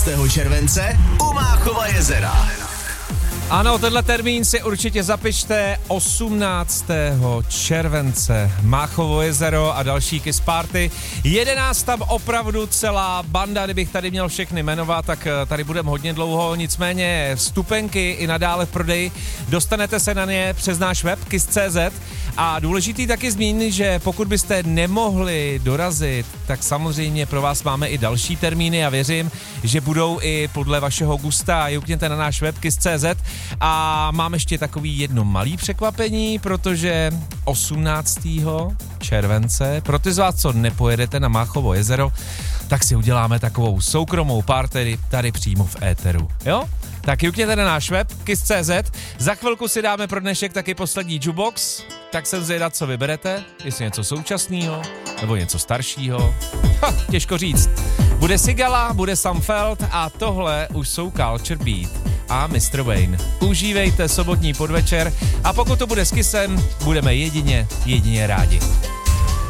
července u Máchova jezera. Ano, tenhle termín si určitě zapište, 18. července, Máchovo jezero a další Kiss Party. 11 tam opravdu celá banda, kdybych tady měl všechny jmenovat, tak tady budeme hodně dlouho, nicméně vstupenky i nadále v prodeji, dostanete se na ně přes náš web kiss.cz a důležitý taky zmínit, že pokud byste nemohli dorazit, tak samozřejmě pro vás máme i další termíny a věřím, že budou i podle vašeho gusta. Jukněte na náš web kiss.cz. A mám ještě takový jedno malý překvapení, protože 18. července, pro ty z vás, co nepojedete na Máchovo jezero, tak si uděláme takovou soukromou party tady přímo v éteru, jo? Tak jukněte na náš web kiss.cz, za chvilku si dáme pro dnešek taky poslední jukebox, tak jsem zvědav, co vyberete, jestli něco současného, nebo něco staršího, těžko říct. Bude Sigala, bude Sam Feld a tohle už jsou Culture Beat a Mr. Wayne. Užívejte sobotní podvečer a pokud to bude s Kissem, budeme jedině rádi.